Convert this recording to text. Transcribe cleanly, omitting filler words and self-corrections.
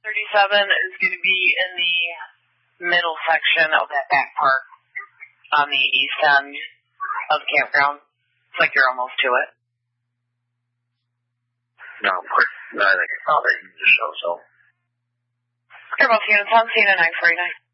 is going to be in the middle section of that back park on the east end of the campground. It's like you're almost to it. No, of course. I think it's all that you just show, so. Care about seeing it. I'm seeing a 949.